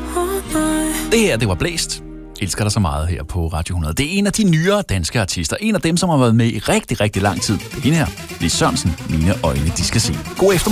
Det her, det var Blæst. Elsker dig så meget her på Radio 100. Det er en af de nyere danske artister. En af dem, som har været med i rigtig, rigtig lang tid. Det er hende her. Lis Sørensen. Mine øjne, de skal se. God eftermiddag.